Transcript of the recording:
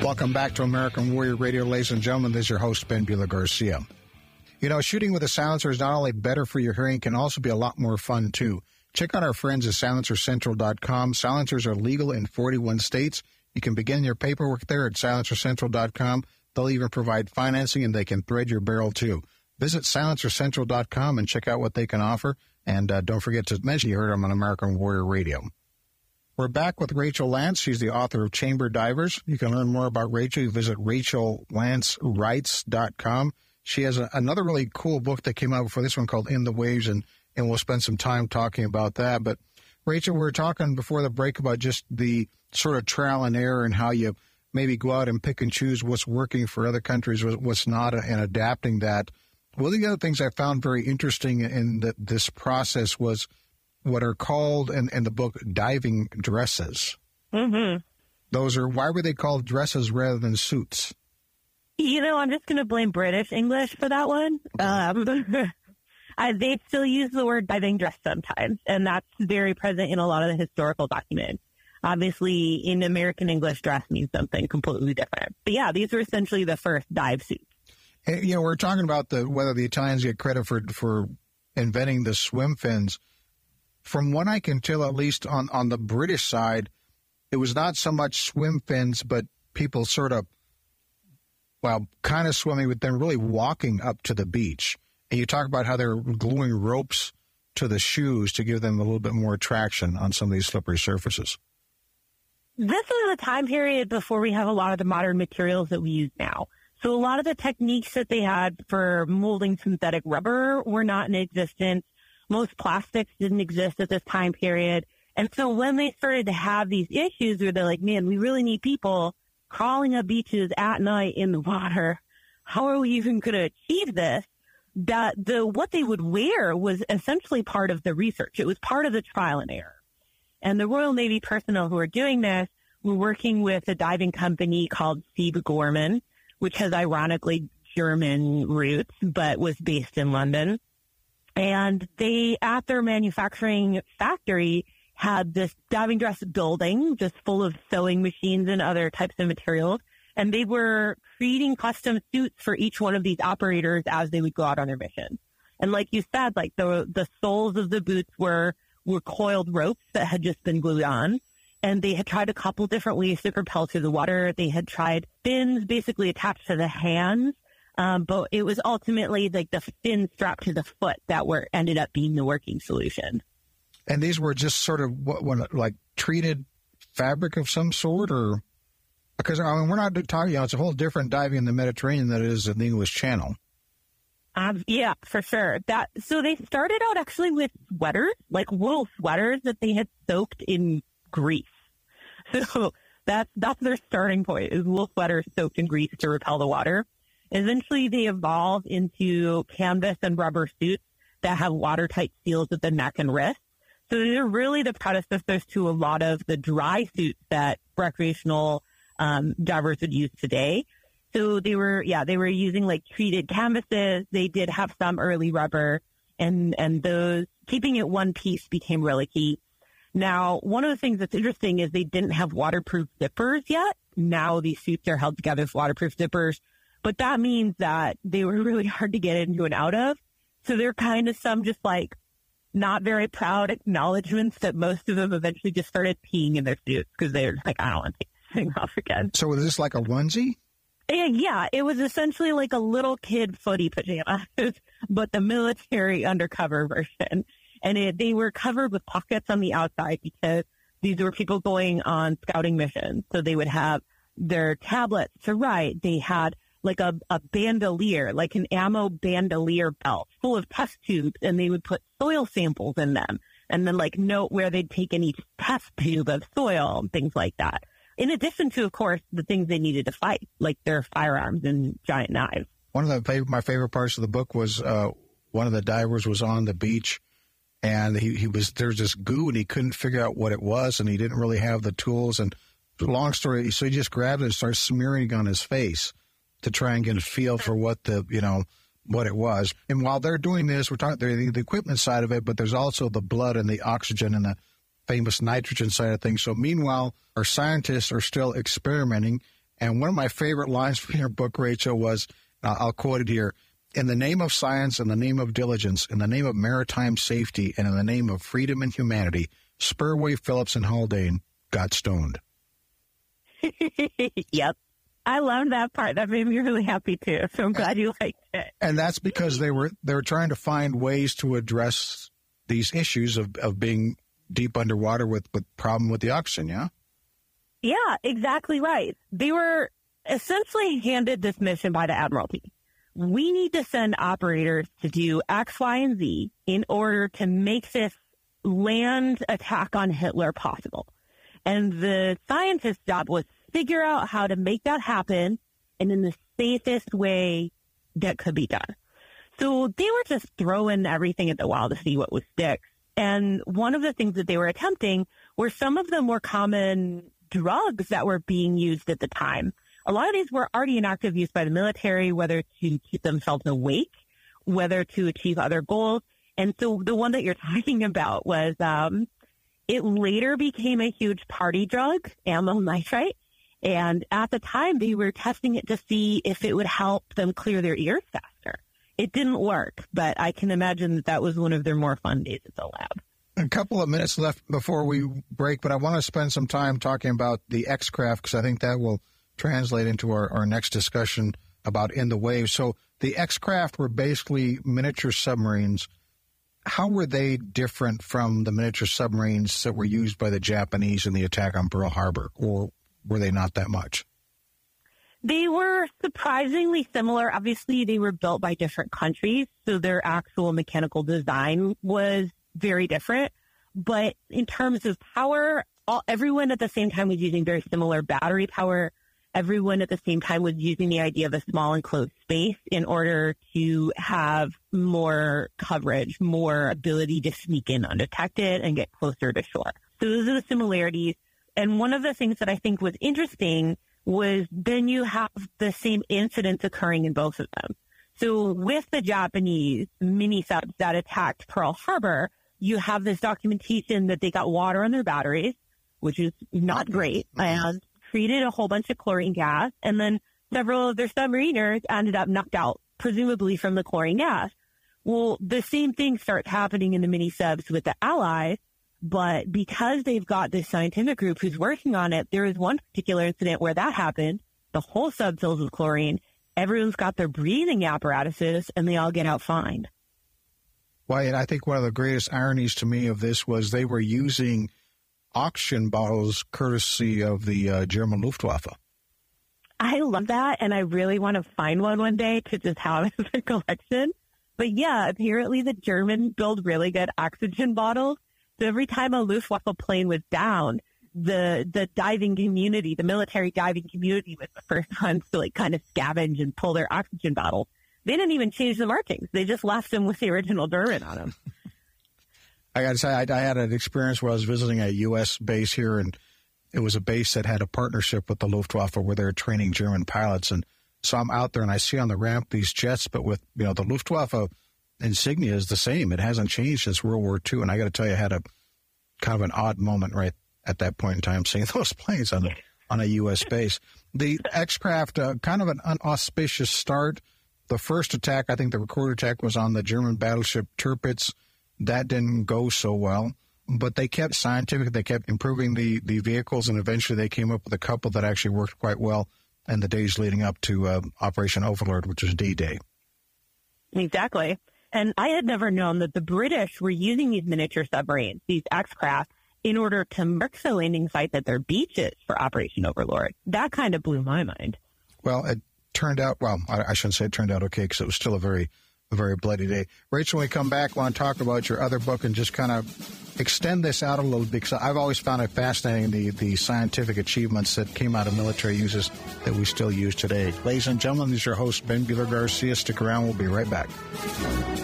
Welcome back to American Warrior Radio, ladies and gentlemen. This is your host, Ben Buehler-Garcia. You know, shooting with a silencer is not only better for your hearing, it can also be a lot more fun, too. Check out our friends at SilencerCentral.com. Silencers are legal in 41 states. You can begin your paperwork there at SilencerCentral.com. They'll even provide financing, and they can thread your barrel, too. Visit SilencerCentral.com and check out what they can offer. And don't forget to mention you heard them on American Warrior Radio. We're back with Rachel Lance. She's the author of Chamber Divers. You can learn more about Rachel. You visit RachelLanceWrites.com. She has another really cool book that came out before this one called In the Waves, and we'll spend some time talking about that. But, Rachel, we were talking before the break about just the sort of trial and error and how you maybe go out and pick and choose what's working for other countries, what's not, and adapting that. One of the other things I found very interesting in this process was what are called in the book diving dresses. Mm-hmm. Why were they called dresses rather than suits? You know, I'm just going to blame British English for that one. They still use the word diving dress sometimes, and that's very present in a lot of the historical documents. Obviously, in American English, dress means something completely different. But yeah, these were essentially the first dive suits. And, you know, we're talking about whether the Italians get credit for inventing the swim fins. From what I can tell, at least on the British side, it was not so much swim fins, but people sort of, kind of swimming, but then really walking up to the beach. And you talk about how they're gluing ropes to the shoes to give them a little bit more traction on some of these slippery surfaces. This was a time period before we have a lot of the modern materials that we use now. So a lot of the techniques that they had for molding synthetic rubber were not in existence. Most plastics didn't exist at this time period. And so when they started to have these issues where they're like, man, we really need people crawling up beaches at night in the water, how are we even going to achieve this? What they would wear was essentially part of the research. It was part of the trial and error. And the Royal Navy personnel who are doing this were working with a diving company called Siebe Gorman, which has ironically German roots, but was based in London. And they, at their manufacturing factory, had this diving dress building just full of sewing machines and other types of materials. And they were creating custom suits for each one of these operators as they would go out on their mission. And like you said, like the soles of the boots were coiled ropes that had just been glued on. And they had tried a couple different ways to propel through the water. They had tried fins basically attached to the hands. But it was ultimately like the fin strapped to the foot that ended up being the working solution. And these were just sort of like treated fabric of some sort, or because we're not talking. It's a whole different diving in the Mediterranean than it is in the English Channel. Yeah, for sure. So they started out actually with sweaters, like wool sweaters that they had soaked in grease. So that's their starting point, is wool sweaters soaked in grease to repel the water. Eventually, they evolved into canvas and rubber suits that have watertight seals at the neck and wrist. So they're really the predecessors to a lot of the dry suits that recreational divers would use today. So they were using like treated canvases. They did have some early rubber, and those keeping it one piece became really key. Now, one of the things that's interesting is they didn't have waterproof zippers yet. Now these suits are held together with waterproof zippers. But that means that they were really hard to get into and out of. So they're kind of some just like not very proud acknowledgments that most of them eventually just started peeing in their suits because they were like, I don't want to take this thing off again. So was this like a onesie? Yeah, it was essentially like a little kid footy pajamas, but the military undercover version. And they were covered with pockets on the outside because these were people going on scouting missions. So they would have their tablets to write. They had like a bandolier, like an ammo bandolier belt full of test tubes, and they would put soil samples in them and then like note where they'd taken each test tube of soil and things like that. In addition to, of course, the things they needed to fight, like their firearms and giant knives. One of my favorite parts of the book was one of the divers was on the beach, and there's this goo, and he couldn't figure out what it was, and he didn't really have the tools. And long story, so he just grabbed it and started smearing it on his face to try and get a feel for what what it was. And while they're doing this, we're talking the equipment side of it, but there's also the blood and the oxygen and the famous nitrogen side of things. So meanwhile, our scientists are still experimenting, And one of my favorite lines from your book, Rachel, was, I'll quote it here, "In the name of science, in the name of diligence, in the name of maritime safety, and in the name of freedom and humanity, Spurway, Phillips, and Haldane got stoned." Yep. I loved that part. That made me really happy, too. So I'm glad you liked it. And that's because they were trying to find ways to address these issues of being deep underwater with problem with the oxygen, yeah? Yeah, exactly right. They were essentially handed this mission by the Admiralty. We need to send operators to do X, Y, and Z in order to make this land attack on Hitler possible. And the scientist's job was figure out how to make that happen and in the safest way that could be done. So they were just throwing everything at the wall to see what would stick. And one of the things that they were attempting were some of the more common drugs that were being used at the time. A lot of these were already in active use by the military, whether to keep themselves awake, whether to achieve other goals. And so the one that you're talking about was, it later became a huge party drug, amyl nitrite. And at the time, they were testing it to see if it would help them clear their ears faster. It didn't work, but I can imagine that was one of their more fun days at the lab. A couple of minutes left before we break, but I want to spend some time talking about the X-Craft because I think that will translate into our next discussion about In the Waves. So the X-Craft were basically miniature submarines. How were they different from the miniature submarines that were used by the Japanese in the attack on Pearl Harbor, or were they not that much? They were surprisingly similar. Obviously, they were built by different countries, so their actual mechanical design was very different. But in terms of power, everyone at the same time was using very similar battery power. Everyone at the same time was using the idea of a small enclosed space in order to have more coverage, more ability to sneak in undetected and get closer to shore. So those are the similarities. And one of the things that I think was interesting was then you have the same incidents occurring in both of them. So with the Japanese mini-subs that attacked Pearl Harbor, you have this documentation that they got water on their batteries, which is not great, and treated a whole bunch of chlorine gas, and then several of their submariners ended up knocked out, presumably from the chlorine gas. Well, the same thing starts happening in the mini-subs with the Allies, but because they've got this scientific group who's working on it, there is one particular incident where that happened. The whole sub fills with chlorine. Everyone's got their breathing apparatuses, and they all get out fine. Well, and I think one of the greatest ironies to me of this was they were using oxygen bottles courtesy of the German Luftwaffe. I love that, and I really want to find one day to just have as a collection. But yeah, apparently the Germans build really good oxygen bottles. So every time a Luftwaffe plane was down, the diving community, the military diving community was the first ones to kind of scavenge and pull their oxygen bottles. They didn't even change the markings. They just left them with the original German on them. I got to say, I had an experience where I was visiting a U.S. base here, and it was a base that had a partnership with the Luftwaffe where they're training German pilots. And so I'm out there, and I see on the ramp these jets, but with the Luftwaffe insignia is the same. It hasn't changed since World War II. And I got to tell you, I had a kind of an odd moment right at that point in time seeing those planes on a U.S. base. The X-Craft, kind of an unauspicious start. The first attack, I think the recorded attack, was on the German battleship Tirpitz. That didn't go so well, but they kept scientific. They kept improving the vehicles, and eventually they came up with a couple that actually worked quite well in the days leading up to Operation Overlord, which was D-Day. Exactly. And I had never known that the British were using these miniature submarines, these X-Craft, in order to mark the landing sites at their beaches for Operation Overlord. That kind of blew my mind. Well, it turned out, I shouldn't say it turned out okay, because it was still a very bloody day. Rachel, when we come back, I want to talk about your other book and just kind of extend this out a little bit, because I've always found it fascinating, the scientific achievements that came out of military uses that we still use today. Ladies and gentlemen, this is your host, Ben Buehler Garcia. Stick around. We'll be right back.